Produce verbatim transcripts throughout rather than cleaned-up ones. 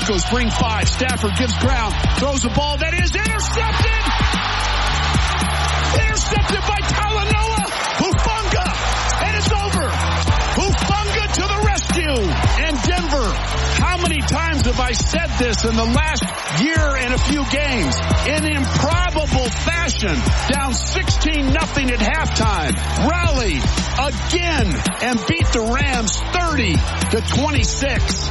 Broncos bring five. Stafford gives ground, throws a ball that is intercepted. Intercepted by Talanoa Hufanga, and it's over. Hufanga to the rescue. And Denver, how many times have I said this in the last year and a few games? In improbable fashion, down sixteen nothing at halftime, rally again and beat the Rams thirty to twenty-six.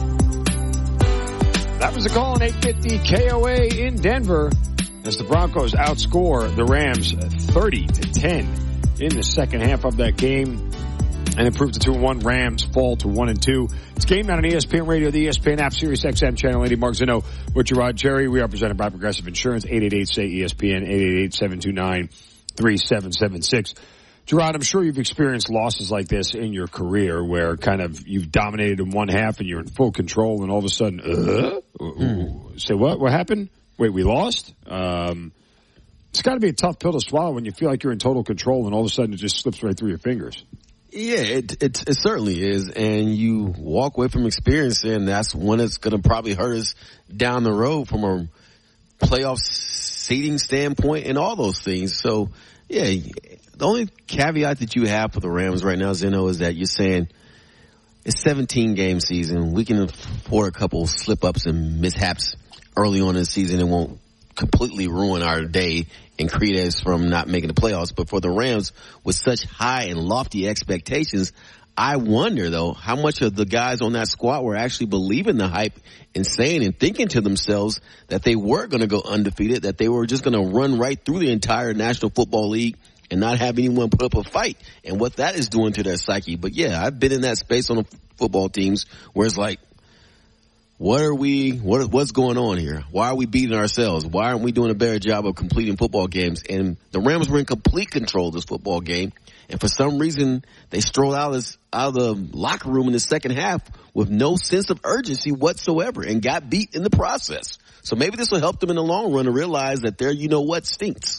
That was a call on eight fifty K O A in Denver as the Broncos outscore the Rams thirty to ten in the second half of that game and improve to two and one. Rams fall to one and two. It's Game Night on E S P N Radio, the E S P N app, Sirius X M channel eighty. Mark Zeno with Gerard Jerry. We are presented by Progressive Insurance. eight eight eight say E S P N, eight eight eight, seven two nine, three seven seven six. Gerard, I'm sure you've experienced losses like this in your career where kind of you've dominated in one half and you're in full control and all of a sudden, uh, mm. say what? What happened? Wait, we lost? Um, it's got to be a tough pill to swallow when you feel like you're in total control and all of a sudden it just slips right through your fingers. Yeah, it, it, it certainly is. And you walk away from experience and that's when it's going to probably hurt us down the road from a playoff seeding standpoint and all those things. So, yeah, the only caveat that you have for the Rams right now, Zeno, is that you're saying it's seventeen game season. We can afford a couple slip-ups and mishaps early on in the season. It won't completely ruin our day and create us from not making the playoffs. But for the Rams, with such high and lofty expectations, I wonder, though, how much of the guys on that squad were actually believing the hype and saying and thinking to themselves that they were going to go undefeated, that they were just going to run right through the entire National Football League and not have anyone put up a fight, and what that is doing to their psyche. But, yeah, I've been in that space on the football teams where it's like, what are we, what, what's going on here? Why are we beating ourselves? Why aren't we doing a better job of completing football games? And the Rams were in complete control of this football game. And for some reason, they strolled out, this, out of the locker room in the second half with no sense of urgency whatsoever and got beat in the process. So maybe this will help them in the long run to realize that their you-know-what stinks.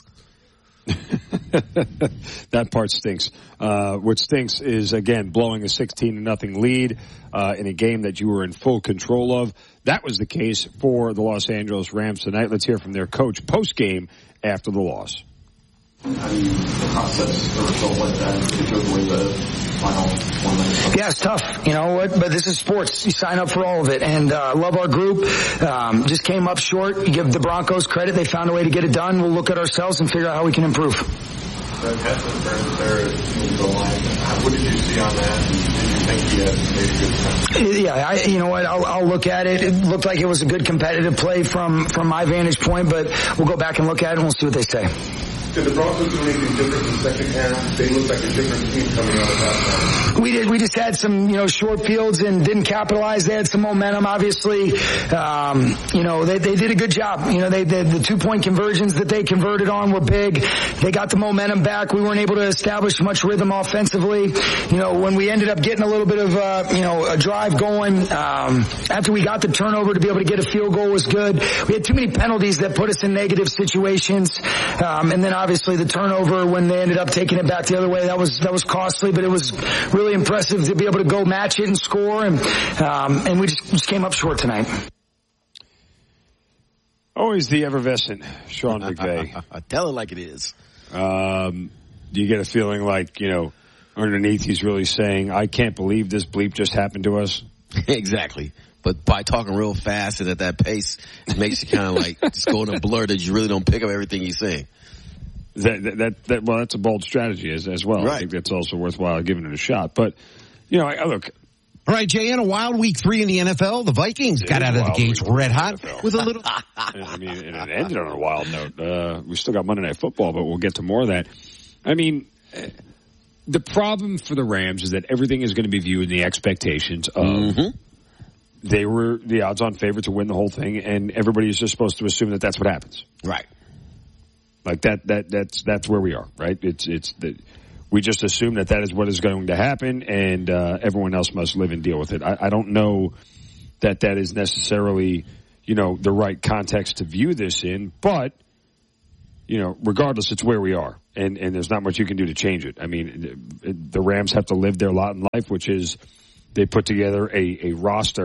That part stinks. Uh, what stinks is, again, blowing a sixteen to nothing lead uh, in a game that you were in full control of. That was the case for the Los Angeles Rams tonight. Let's hear from their coach post-game after the loss. How do you process a result like that? It goes away the final one minute. Yeah, it's tough, you know what? But this is sports. You sign up for all of it, and uh, love our group. Um, just came up short. You give the Broncos credit; they found a way to get it done. We'll look at ourselves and figure out how we can improve. Doug Hessler there at the line. What did you see on that? Did you think he had made a good time? Yeah, I, you know what? I'll, I'll look at it. It looked like it was a good competitive play from from my vantage point, but we'll go back and look at it and we'll see what they say. Did the Broncos do anything different in the second half? They looked like a different team coming out of that time. We did. We just had some, you know, short fields and didn't capitalize. They had some momentum, obviously. Um, you know, they, they did a good job. You know, they, they the two-point conversions that they converted on were big. They got the momentum back. We weren't able to establish much rhythm offensively. You know, when we ended up getting a little bit of, uh, you know, a drive going, um, after we got the turnover to be able to get a field goal was good. We had too many penalties that put us in negative situations. Um, and then obviously the turnover when they ended up taking it back the other way, that was, that was costly, but it was really impressive to be able to go match it and score, and um, and we just, just came up short tonight. Always the effervescent Sean McVay. Tell it like it is. Um, do you get a feeling like, you know, underneath he's really saying, I can't believe this bleep just happened to us? Exactly. But by talking real fast and at that pace, it makes you kind of like just go in a blur that you really don't pick up everything he's saying. That, that, that, that, well, that's a bold strategy as, as well. Right. I think that's also worthwhile giving it a shot. But, you know, I, look. All right, Jay, in a wild week three in the N F L, the Vikings got out of the gates red hot with a little. I mean, and it ended on a wild note. Uh, we still got Monday Night Football, but we'll get to more of that. I mean, the problem for the Rams is that everything is going to be viewed in the expectations of mm-hmm. they were the odds-on favorite to win the whole thing, and everybody is just supposed to assume that that's what happens. Right. Like that, that, that's, that's where we are, right? It's, it's the, we just assume that that is what is going to happen, and, uh, everyone else must live and deal with it. I, I don't know that that is necessarily, you know, the right context to view this in, but, you know, regardless, it's where we are, and, and there's not much you can do to change it. I mean, the Rams have to live their lot in life, which is they put together a, a roster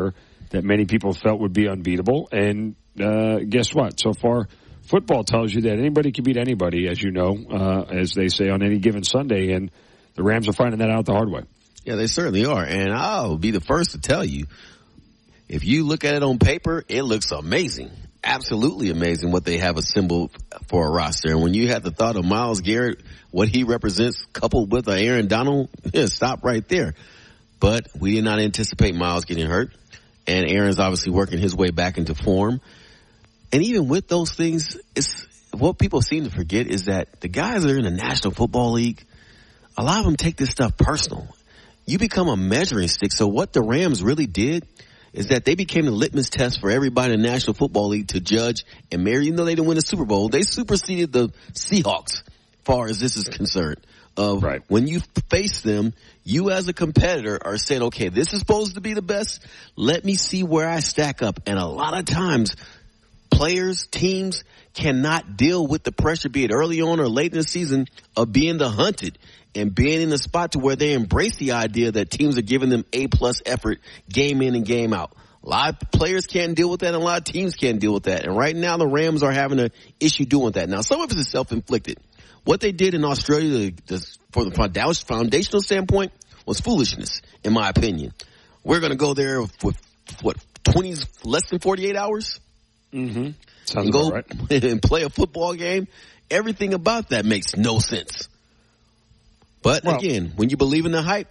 that many people felt would be unbeatable. And uh, guess what? So far, football tells you that anybody can beat anybody, as you know, uh, as they say on any given Sunday. And the Rams are finding that out the hard way. Yeah, they certainly are. And I'll be the first to tell you, if you look at it on paper, it looks amazing. Absolutely amazing what they have assembled for a roster. And when you have the thought of Myles Garrett, what he represents, coupled with Aaron Donald, yeah, stop right there. But we did not anticipate Myles getting hurt. And Aaron's obviously working his way back into form. And even with those things, it's what people seem to forget is that the guys that are in the National Football League, a lot of them take this stuff personal. You become a measuring stick. So what the Rams really did is that they became the litmus test for everybody in the National Football League to judge and measure. Even though they didn't win the Super Bowl, they superseded the Seahawks as far as this is concerned. Of right. When you face them, you as a competitor are saying, okay, this is supposed to be the best. Let me see where I stack up. And a lot of times, players, teams cannot deal with the pressure, be it early on or late in the season, of being the hunted and being in a spot to where they embrace the idea that teams are giving them A-plus effort game in and game out. A lot of players can't deal with that, and a lot of teams can't deal with that. And right now, the Rams are having an issue doing that. Now, some of it is self-inflicted. What they did in Australia, for the foundational standpoint, was foolishness, in my opinion. We're going to go there with, what, twenty, less than forty-eight hours? Mm-hmm. Sounds and go about right. and play a football game. Everything about that makes no sense. But well, again, when you believe in the hype.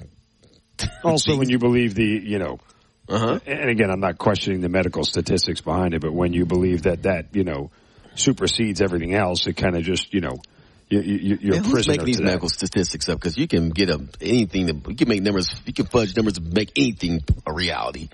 Also, when you believe the, you know, uh-huh. and again, I'm not questioning the medical statistics behind it, but when you believe that that, you know, supersedes everything else, it kind of just, you know, you, you, you're and a prisoner making these to medical that. statistics up? Because you can get a, anything, that, you can make numbers, you can fudge numbers to make anything a reality.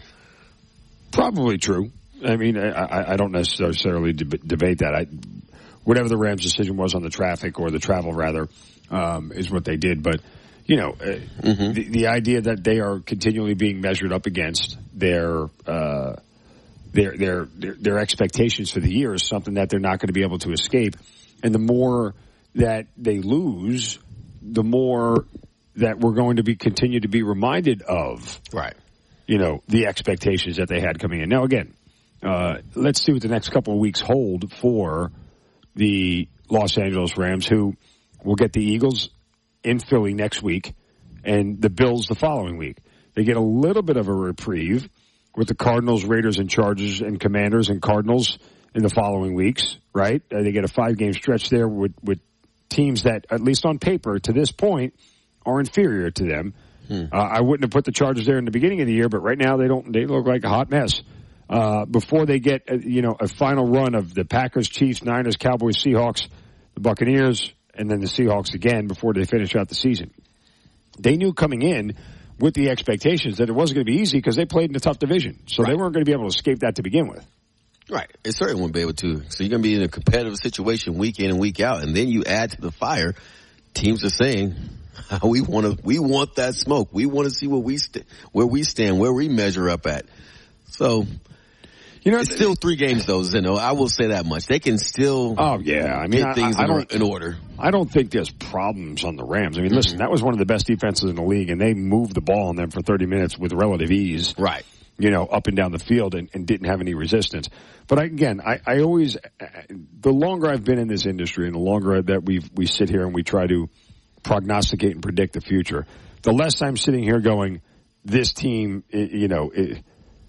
Probably true. I mean, I, I don't necessarily deb- debate that. I, whatever the Rams' decision was on the traffic or the travel, rather, um, is what they did. But, you know, uh, mm-hmm. the, the idea that they are continually being measured up against their, uh, their, their, their, their expectations for the year is something that they're not going to be able to escape. And the more that they lose, the more that we're going to be continue to be reminded of, right? You know, the expectations that they had coming in. Now, again, uh, let's see what the next couple of weeks hold for the Los Angeles Rams, who will get the Eagles in Philly next week and the Bills the following week. They get a little bit of a reprieve with the Cardinals, Raiders, and Chargers and Commanders and Cardinals in the following weeks, right? Uh, they get a five-game stretch there with, with teams that, at least on paper, to this point, are inferior to them. Hmm. Uh, I wouldn't have put the Chargers there in the beginning of the year, but right now they don't. They look like a hot mess. Uh, before they get, uh, you know, a final run of the Packers, Chiefs, Niners, Cowboys, Seahawks, the Buccaneers, and then the Seahawks again before they finish out the season. They knew coming in with the expectations that it wasn't going to be easy because they played in a tough division, so right. they weren't going to be able to escape that to begin with. Right. It certainly won't be able to. So you're going to be in a competitive situation week in and week out, and then you add to the fire. Teams are saying, we want to, we want that smoke. We want to see where we st- where we stand, where we measure up at. So, you know, it's still three games though, Zeno. I will say that much. They can still. Oh yeah, I mean, get things I, I in, don't, in order. I don't think there's problems on the Rams. I mean, mm-hmm. listen, that was one of the best defenses in the league, and they moved the ball on them for thirty minutes with relative ease. Right. You know, up and down the field and, and didn't have any resistance. But I, again, I, I always, the longer I've been in this industry and the longer that we we sit here and we try to prognosticate and predict the future, the less I'm sitting here going, this team, you know, it,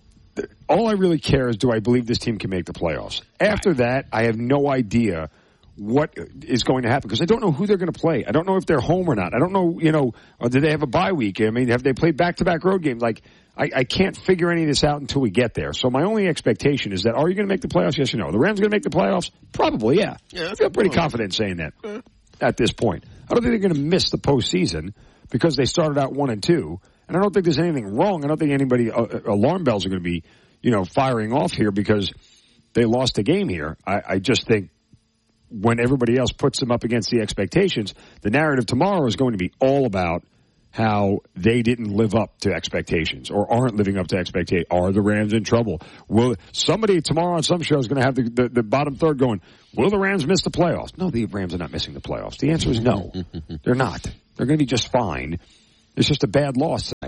all I really care is, do I believe this team can make the playoffs? After that, I have no idea what is going to happen because I don't know who they're going to play. I don't know if they're home or not. I don't know, you know, do they have a bye week? I mean, have they played back-to-back road games? Like, I, I can't figure any of this out until we get there. So my only expectation is that, are you going to make the playoffs? Yes or no? The Rams going to make the playoffs? Probably, yeah. yeah I feel pretty confident saying that yeah. at this point. I don't think they're going to miss the postseason because they started out one and two. And I don't think there's anything wrong. I don't think anybody, uh, alarm bells are going to be, you know, firing off here because they lost a game here. I, I just think when everybody else puts them up against the expectations, the narrative tomorrow is going to be all about how they didn't live up to expectations or aren't living up to expectations. Are the Rams in trouble? Will somebody tomorrow on some show is going to have the, the, the bottom third going, will the Rams miss the playoffs? No, the Rams are not missing the playoffs. The answer is no. They're not. They're going to be just fine. It's just a bad loss tonight.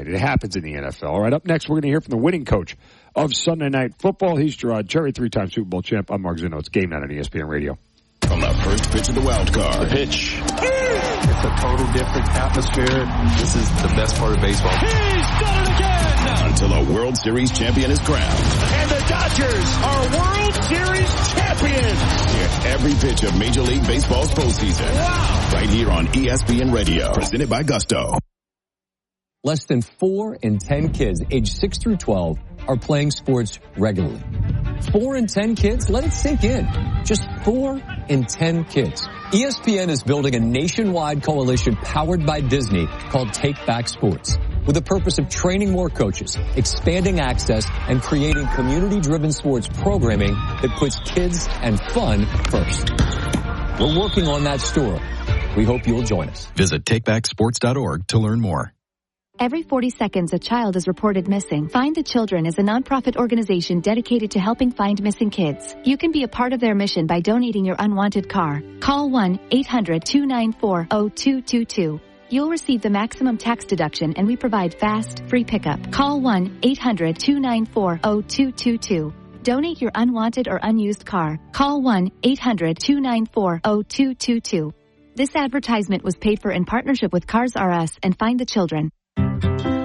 night. It happens in the N F L. All right, up next, we're going to hear from the winning coach of Sunday Night Football. He's Gerard Cherry, three-time Super Bowl champ. I'm Mark Zinno. It's Game Night on E S P N Radio. From the first pitch of the wild card. The pitch. It's a total different atmosphere. This is the best part of baseball. He's done it again! Until a World Series champion is crowned. And the Dodgers are World Series champions! Hear every pitch of Major League Baseball's postseason. Wow! Right here on E S P N Radio. Presented by Gusto. Less than four in ten kids aged six through twelve are playing sports regularly. Four in ten kids? Let it sink in. Just four in ten kids. E S P N is building a nationwide coalition powered by Disney called Take Back Sports, with the purpose of training more coaches, expanding access, and creating community-driven sports programming that puts kids and fun first. We're working on that story. We hope you'll join us. Visit take back sports dot org to learn more. Every forty seconds, a child is reported missing. Find the Children is a nonprofit organization dedicated to helping find missing kids. You can be a part of their mission by donating your unwanted car. Call one eight hundred two nine four zero two two two. You'll receive the maximum tax deduction, and we provide fast, free pickup. Call one eight hundred two nine four zero two two two. Donate your unwanted or unused car. Call one eight hundred two nine four zero two two two. This advertisement was paid for in partnership with Cars R Us and Find the Children.